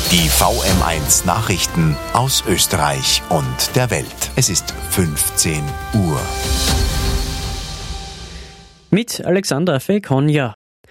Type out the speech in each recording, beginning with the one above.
Die VM1 Nachrichten aus Österreich und der Welt. Es ist 15 Uhr. Mit Alexander Fekonja.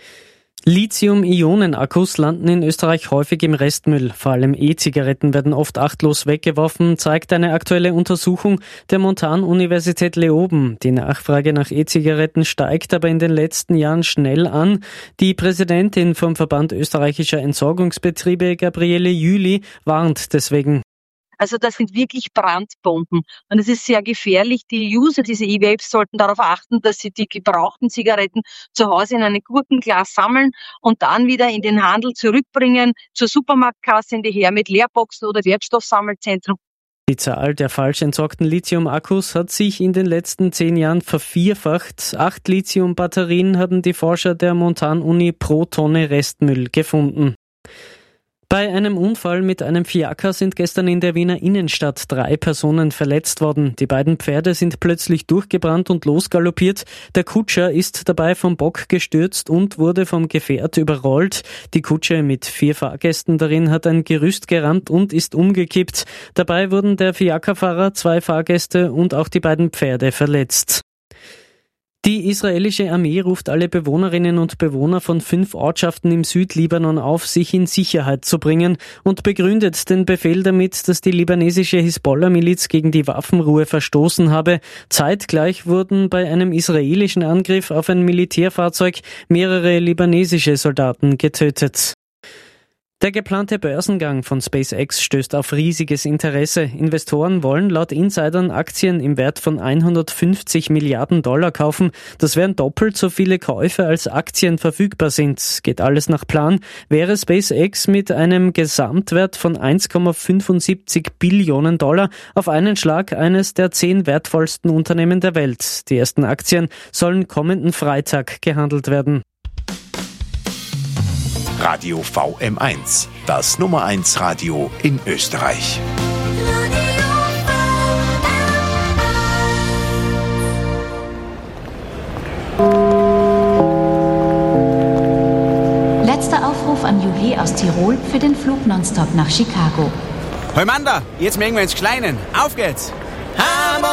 Lithium-Ionen-Akkus landen in Österreich häufig im Restmüll. Vor allem E-Zigaretten werden oft achtlos weggeworfen, zeigt eine aktuelle Untersuchung der Montan-Universität Leoben. Die Nachfrage nach E-Zigaretten steigt aber in den letzten Jahren schnell an. Die Präsidentin vom Verband österreichischer Entsorgungsbetriebe, Gabriele Jüli, warnt deswegen. Also das sind wirklich Brandbomben und es ist sehr gefährlich. Die User dieser E-Vapes sollten darauf achten, dass sie die gebrauchten Zigaretten zu Hause in einem Gurkenglas sammeln und dann wieder in den Handel zurückbringen, zur Supermarktkasse in die Hermet Leerboxen oder Wertstoffsammelzentrum. Die Zahl der falsch entsorgten Lithium-Akkus hat sich in den letzten 10 Jahren vervierfacht. 8 Lithium-Batterien haben die Forscher der Montan-Uni pro Tonne Restmüll gefunden. Bei einem Unfall mit einem Fiaker sind gestern in der Wiener Innenstadt 3 Personen verletzt worden. Die beiden Pferde sind plötzlich durchgebrannt und losgaloppiert. Der Kutscher ist dabei vom Bock gestürzt und wurde vom Gefährt überrollt. Die Kutsche mit 4 Fahrgästen darin hat ein Gerüst gerammt und ist umgekippt. Dabei wurden der Fiakerfahrer, 2 Fahrgäste und auch die beiden Pferde verletzt. Die israelische Armee ruft alle Bewohnerinnen und Bewohner von 5 Ortschaften im Südlibanon auf, sich in Sicherheit zu bringen und begründet den Befehl damit, dass die libanesische Hisbollah-Miliz gegen die Waffenruhe verstoßen habe. Zeitgleich wurden bei einem israelischen Angriff auf ein Militärfahrzeug mehrere libanesische Soldaten getötet. Der geplante Börsengang von SpaceX stößt auf riesiges Interesse. Investoren wollen laut Insidern Aktien im Wert von 150 Milliarden Dollar kaufen. Das wären doppelt so viele Käufe, als Aktien verfügbar sind. Geht alles nach Plan, wäre SpaceX mit einem Gesamtwert von 1,75 Billionen Dollar auf einen Schlag eines der 10 wertvollsten Unternehmen der Welt. Die ersten Aktien sollen kommenden Freitag gehandelt werden. Radio VM1, das Nummer 1 Radio in Österreich. Letzter Aufruf an Juhe aus Tirol für den Flug nonstop nach Chicago. Hoi Manda, jetzt mögen wir ins Kleinen. Auf geht's!